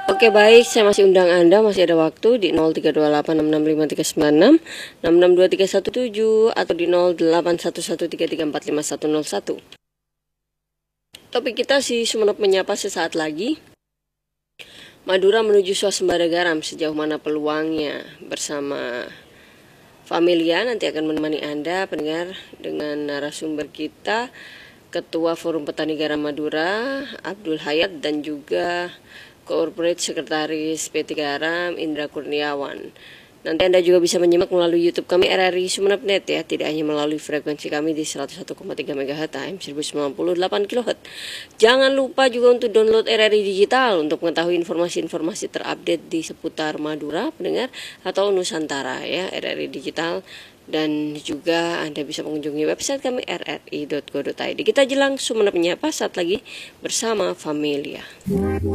Oke baik, saya masih undang Anda, masih ada waktu di 0328665396, 662317 atau di 081133455101. Topik kita si Sumenep menyapa sesaat lagi. Madura menuju swasembada garam, sejauh mana peluangnya? Bersama Familia nanti akan menemani Anda pendengar dengan narasumber kita, Ketua Forum Petani Garam Madura Abdul Hayat, dan juga Corporate Sekretaris PT Garam Indra Kurniawan. Nanti Anda juga bisa menyimak melalui YouTube kami RRI Sumenep.net ya, tidak hanya melalui frekuensi kami di 101,3 MHz AM 1098 kHz. Jangan lupa juga untuk download RRI Digital untuk mengetahui informasi-informasi terupdate di seputar Madura, pendengar, atau Nusantara ya, RRI Digital. Dan juga Anda bisa mengunjungi website kami rri.go.id. Kita jelang Sumenep menyapa saat lagi bersama Familia.